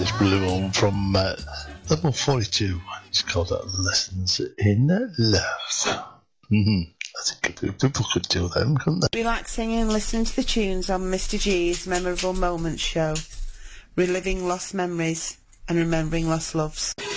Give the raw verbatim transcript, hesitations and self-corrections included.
this brilliant one from uh, level forty-two. It's called uh, Lessons in Love. Mm-hmm. I think people could do them, couldn't they? Relaxing and listening to the tunes on Mister G's Memorable Moments show. Reliving lost memories and remembering lost loves.